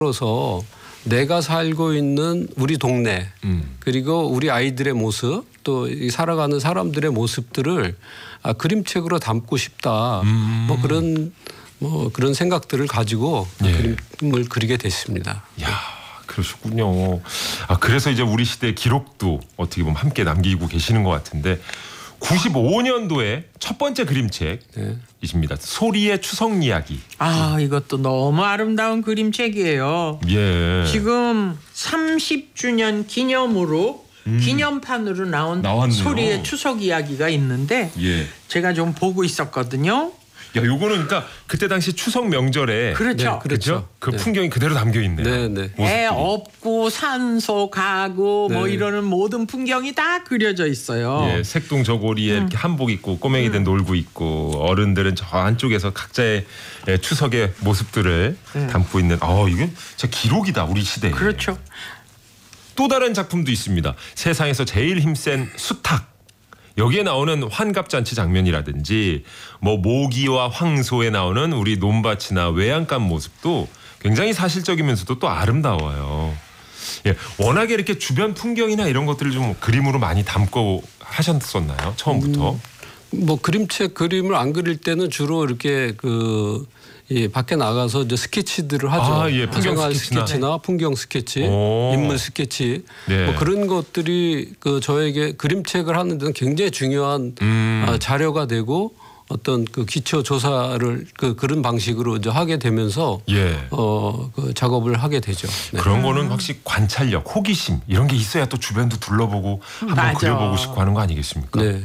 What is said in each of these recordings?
그래서 내가 살고 있는 우리 동네 그리고 우리 아이들의 모습 또 살아가는 사람들의 모습들을 그림책으로 담고 싶다. 그런 생각들을 가지고 그림을 그리게 됐습니다. 야, 그러셨군요. 그래서 이제 우리 시대의 기록도 어떻게 보면 함께 남기고 계시는 것 같은데 95년도에 첫 번째 그림책이십니다. 소리의 추석 이야기. 이것도 너무 아름다운 그림책이에요. 예. 지금 30주년 기념으로 기념판으로 나왔네요. 소리의 추석 이야기가 있는데 제가 좀 보고 있었거든요. 야, 요거는 그러니까 그때 당시 추석 명절에 그렇죠. 그 풍경이 그대로 담겨 있네요. 애 업고 산소 가고 뭐 이러는 모든 풍경이 다 그려져 있어요. 예, 색동저고리에 이렇게 한복 입고 꼬맹이들 놀고 있고 어른들은 저 안쪽에서 각자의 추석의 모습들을 담고 있는. 이게 진짜 기록이다 우리 시대에. 그렇죠. 또 다른 작품도 있습니다. 세상에서 제일 힘센 수탉. 여기에 나오는 환갑잔치 장면이라든지 뭐 모기와 황소에 나오는 우리 논밭이나 외양간 모습도 굉장히 사실적이면서도 또 아름다워요. 예, 워낙에 이렇게 주변 풍경이나 이런 것들을 좀 그림으로 많이 담고 하셨었나요? 처음부터? 그림책 그림을 안 그릴 때는 주로 이렇게 밖에 나가서 이제 스케치들을 하죠. 풍경 스케치나 풍경 스케치, 인물 스케치 그런 것들이 저에게 그림책을 하는 데는 굉장히 중요한 자료가 되고 어떤 기초 조사를 그런 방식으로 이제 하게 되면서 작업을 하게 되죠. 그런 거는 확실히 관찰력, 호기심 이런 게 있어야 또 주변도 둘러보고 한번 그려보고 싶고 하는 거 아니겠습니까? 네,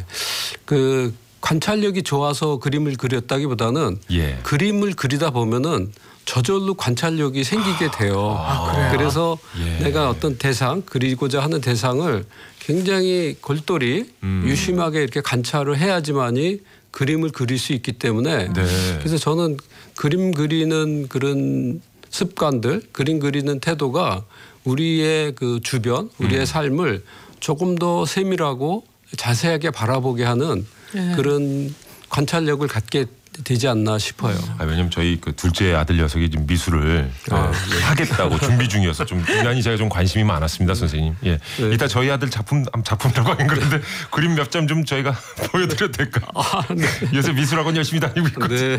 관찰력이 좋아서 그림을 그렸다기보다는 그림을 그리다 보면은 저절로 관찰력이 생기게 돼요. 그래서 내가 어떤 대상, 그리고자 하는 대상을 굉장히 골똘히 유심하게 이렇게 관찰을 해야지만이 그림을 그릴 수 있기 때문에 그래서 저는 그림 그리는 그런 습관들, 그림 그리는 태도가 우리의 주변, 우리의 삶을 조금 더 세밀하고 자세하게 바라보게 하는 그런 관찰력을 갖게 되지 않나 싶어요. 왜냐면 저희 둘째 아들 녀석이 지금 미술을 하겠다고 준비 중이어서 좀 유난히 제가 좀 관심이 많았습니다, 선생님. 이따 저희 아들 작품이라고 하긴 그런데 그림 몇 점 좀 저희가 보여드려도 될까? 요새 미술학원 열심히 다니고 있거든요.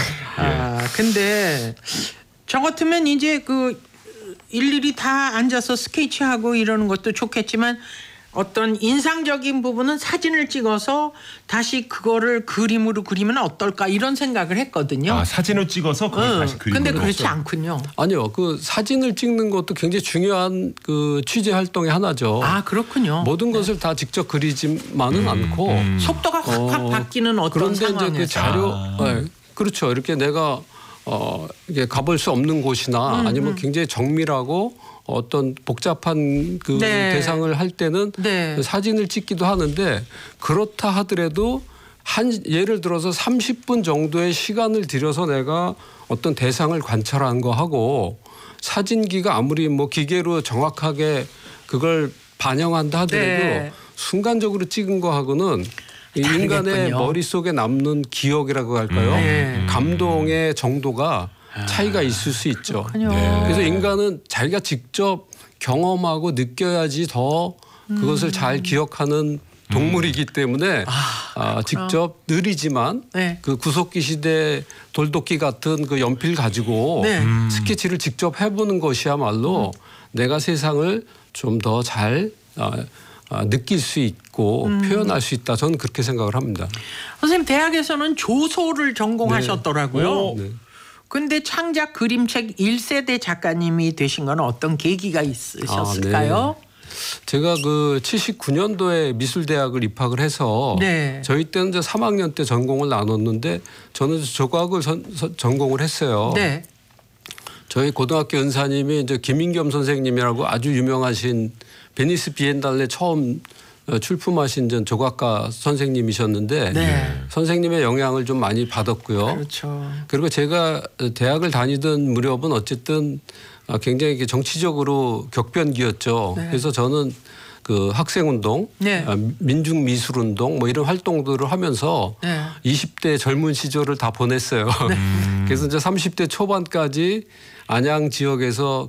근데 저 같으면 이제 일일이 다 앉아서 스케치하고 이러는 것도 좋겠지만 어떤 인상적인 부분은 사진을 찍어서 다시 그거를 그림으로 그리면 어떨까 이런 생각을 했거든요. 사진을 찍어서 그걸 다시 그림으로. 근데 그렇지 않군요. 아니요. 사진을 찍는 것도 굉장히 중요한 취재 활동의 하나죠. 그렇군요. 모든 것을 다 직접 그리지만은 않고 속도가 확 바뀌는 어떤 그런데 상황에서. 이제 자료 그렇죠. 이렇게 내가 이게 가볼 수 없는 곳이나 아니면 굉장히 정밀하고 어떤 복잡한 대상을 할 때는 사진을 찍기도 하는데 그렇다 하더라도 예를 들어서 30분 정도의 시간을 들여서 내가 어떤 대상을 관찰한 거 하고 사진기가 아무리 기계로 정확하게 그걸 반영한다 하더라도 순간적으로 찍은 거 하고는 인간의 머릿속에 남는 기억이라고 할까요? 감동의 정도가 차이가 있을 수 있죠. 그래서 인간은 자기가 직접 경험하고 느껴야지 더 그것을 잘 기억하는 동물이기 때문에 직접 느리지만 구석기 시대 돌도끼 같은 연필 가지고 스케치를 직접 해보는 것이야말로 내가 세상을 좀 더 잘 느낄 수 있고 표현할 수 있다. 저는 그렇게 생각을 합니다. 선생님 대학에서는 조소를 전공하셨더라고요. 근데 창작 그림책 1세대 작가님이 되신 건 어떤 계기가 있으셨을까요? 제가 79년도에 미술대학을 입학을 해서 저희 때는 이제 3학년 때 전공을 나눴는데 저는 조각을 전공을 했어요. 저희 고등학교 연사님이 이제 김인겸 선생님이라고 아주 유명하신 베니스 비엔날레 처음 출품하신 전 조각가 선생님이셨는데 선생님의 영향을 좀 많이 받았고요. 그리고 제가 대학을 다니던 무렵은 어쨌든 굉장히 정치적으로 격변기였죠. 그래서 저는 학생운동, 민중미술운동 이런 활동들을 하면서 20대 젊은 시절을 다 보냈어요. 그래서 이제 30대 초반까지 안양 지역에서